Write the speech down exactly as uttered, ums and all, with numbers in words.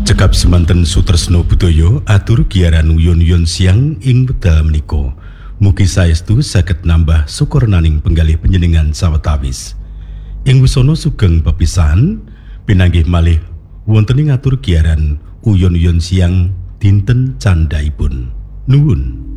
Cekap semanten sutresna budaya atur giaran uyon-uyon siang ing wekdal menika. Mugi saestu saged nambah syukurnaning penggalih panjenengan sawetawis. Ing wusana sugeng pepisahan pinanggih malih wonten ing atur giaran uyon-uyon siang dinten candhaipun. Nuwun.